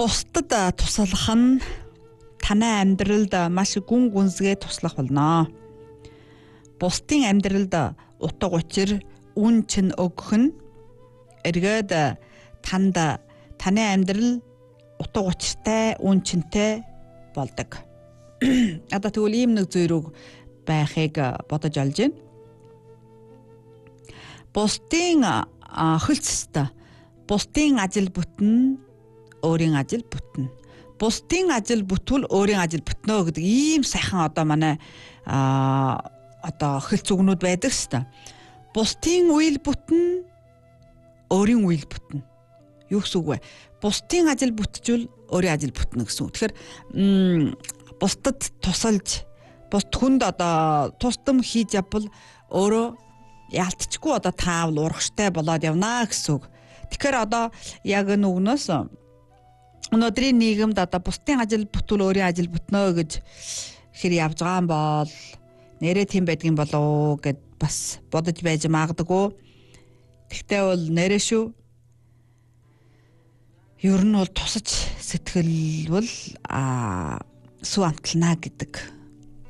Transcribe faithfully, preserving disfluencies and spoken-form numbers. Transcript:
Бусдад туслах нь танай амьдралд маш гүн гүнзгий туслах болно. Бусдын амьдралд утга учир үн чин өгөх нь эргээд танд таны амьдрал утга учиртай үн чинтэй болдог. Одоо тэгвэл ийм нэг зөрүүг байхыг бодож олж байна. Бусдын хөлцөст бусдын ажил бүтэн өөрийн ажил бүтэн. Бусдын ажил бүтвэл өөрийн ажил бүтнө гэдэг ийм сайхан одоо манай а одоо хөлц үгнүүд байдаг шүү дээ. Бусдын үйл бүтэн өөрийн үйл бүтэн. Юу гэсэн үг вэ? Бусдын ажил бүтчихвэл өөрийн ажил бүтнэ гэсэн үг. Тэгэхээр бусдад тусалж бусд хүнд одоо тусдам хийж явбал өөрөө яалтчгүй одоо таавал урагштай болоод явнаа гэсэн үг. Тэгэхээр одоо яг нүгнөөс өнөөдрийн нийгэмд одоо бусдын ажил бүтвэл өөрийн ажил бүтнө гэж хэр явж байгаа юм бол нэрээ тийм байдгийн болов гэд бас бодож байж магадгүй. Тэгтээ бол нэрээ шүү. Ер нь бол тусаж сэтгэл бол а сүү амтлана гэдэг